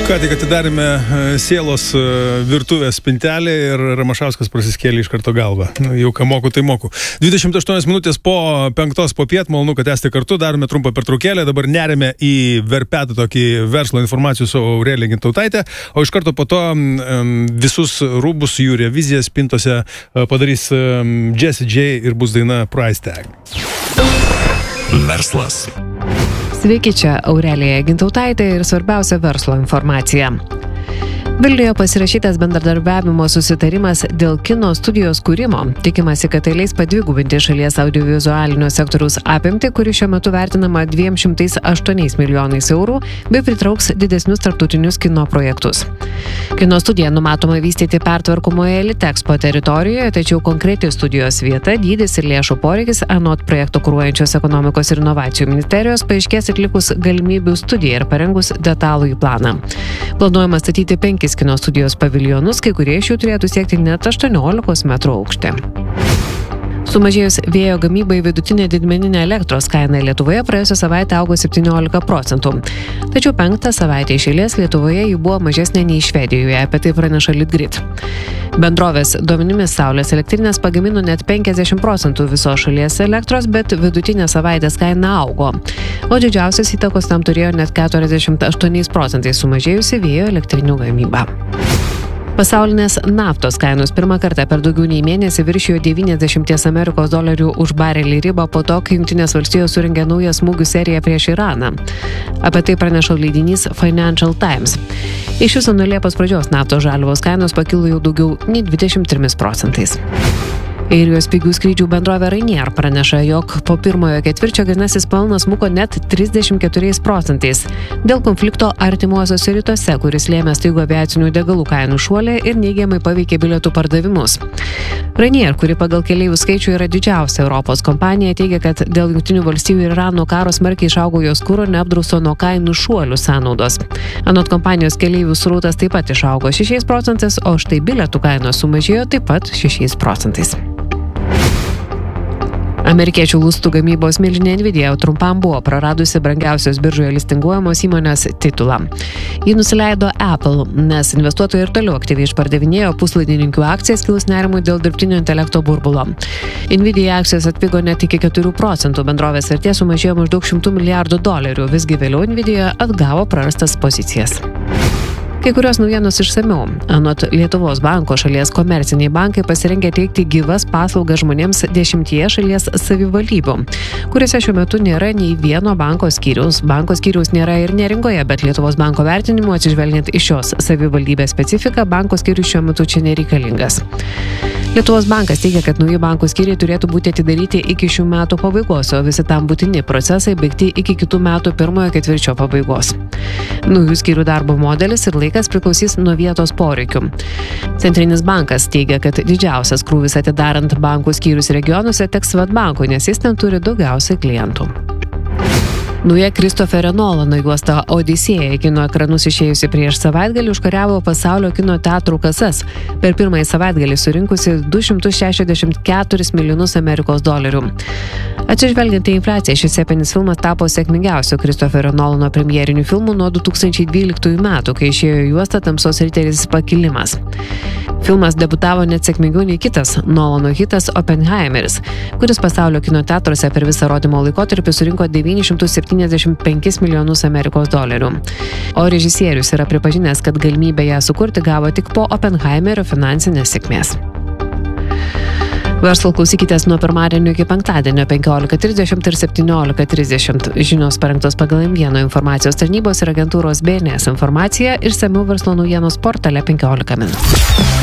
Ką tik atidarėme sielos virtuvės spintelę ir Ramašauskas prasiskėlė iš karto galvą. Jau ką moku, tai moku. 28 minutės po 5 popiet, malonu, kad esate kartu, darome trumpą pertraukėlę, dabar nerime į verpetą tokį verslo informacijų su Aurelija Gintautaitė, o iš karto po to visus rūbus jų reviziją spintose padarys Jessie J ir bus daina Price Tag. Verslas. Sveiki, čia Aurelija Gintautaitė ir svarbiausia verslo informacija. Vilniuje pasirašytas bendradarbiavimo susitarimas dėl kino studijos kūrimo. Tikimasi, kad tai leis padvigubinti šalies audiovizualinio sektoriaus apimtį, kuri šiuo metu vertinama 208 milijonais eurų, bei pritrauks didesnius tarptautinius kino projektus. Kino studiją numatoma vystyti pertvarkomoje Litexpo teritorijoje, tačiau konkreti studijos vieta, dydis ir lėšų poreikis anot projekto kuruojančios ekonomikos ir inovacijų ministerijos paaiškės atlikus galimybių studiją ir parengus detalųjį planą. Planuojama statyti 5 kino studijos paviljonus, kai kurie iš jų turėtų siekti net 18 metrų aukštį. Sumažėjus vėjo gamybai vidutinė didmeninė elektros kaina Lietuvoje praėjusią savaitę augo 17%. Tačiau 5 savaitę iš eilės Lietuvoje ji buvo mažesnė nei Švedijoje, apie tai praneša Litgrid. Bendrovės duomenimis saulės elektrinės pagamino net 50% visos šalies elektros, bet vidutinė savaitės kaina augo. O didžiausios įtakos tam turėjo net 48% sumažėjusi vėjo elektrinių gamyba. Pasaulinės naftos kainos pirmą kartą per daugiau nei mėnesį viršijo $90 už barelį ribą po to, kai Jungtinės valstijos surengė naują smūgių seriją prieš Iraną. Apie tai praneša leidinys Financial Times. Iš viso nuo Liepos pradžios naftos žaliavos kainos pakilo jau daugiau nei 23%. Airijos pigių skrydžių bendrovė Ryanair praneša, jog po pirmojo ketvirčio grynasis pelnas smuko net 34% dėl konflikto artimuosiuose rytuose, kuris lėmė staigų aviacinių degalų kainų šuolį ir neigiamai paveikė bilietų pardavimus. Ryanair, kuri pagal keleivių skaičių yra didžiausia Europos kompanija, teigia, kad dėl Jungtinių valstijų ir Irano karo smarkiai išaugo jos kuro neapdrausto nuo kainų šuolių sąnaudos. Anot kompanijos keleivių srautas taip pat išaugo 6%, o štai bilietų kainos sumažėjo taip pat 6%. Amerikiečių lustų gamybos milžinė Nvidia trumpam buvo praradusi brangiausios biržoje listinguojamos įmonės titulą. Ji nusileido Apple, nes investuotojai ir toliau aktyviai išpardavinėjo puslaidininkių akcijas kilus nerimui dėl dirbtinio intelekto burbulo. Nvidia akcijos atpigo net iki 4%, bendrovės vertė sumažėjo maždaug $100 milijardų, visgi vėliau Nvidia atgavo prarastas pozicijas. Kai kurios naujienos išsamiau. Anot Lietuvos banko šalies komerciniai bankai pasirengę teikti gyvas paslaugas žmonėms 10 šalies savivaldybių, kuriuose šiuo metu nėra nei vieno banko skyriaus. Banko skyriaus nėra ir Neringoje, bet Lietuvos banko vertinimu atsižvelgiant į šios savivaldybės specifiką, banko skyrius šiuo metu čia nereikalingas. Lietuvos bankas teigia, kad nauji bankų skyriai turėtų būti atidaryti iki šių metų pabaigos, o visi tam būtini procesai baigti iki kitų metų pirmojo ketvirčio pabaigos. Naujų skyrių darbo modelis ir laikas priklausys nuo vietos poreikių. Centrinis bankas teigia, kad didžiausias krūvis atidarant bankų skyrius regionuose teks Swedbankui, nes jis ten turi daugiausiai klientų. Nauja Kristoferio Nolano juosta Odisėja kino ekranus išėjusi prieš savaitgalį užkariavo pasaulio kino teatrų kasas, per pirmąjį savaitgalį surinkusi $264 milijonus Amerikos dolerių. Atsižvelgiant į infliaciją, šis epinis filmas tapo sėkmingiausiu Kristoferio Nolano premjeriniu filmu nuo 2012 metų, kai išėjo juosta Tamsos riteris pakilimas. Filmas debutavo net sėkmingiau nei kitas Nolano hitas Oppenheimeris, kuris pasaulio kino teatruose per visą rodymo laikotarpį surinko $975 milijonus Amerikos dolerių. O režisierius yra pripažinęs, kad galimybę ją sukurti gavo tik po Oppenheimerio finansinės sėkmės. Verslo klausykitės nuo pirmadienio iki penktadienio 15:30 ir 17:30. Žinios parengtos pagal M1 informacijos tarnybos ir agentūros BNS informaciją ir išsamiau verslo naujienos portale 15 min.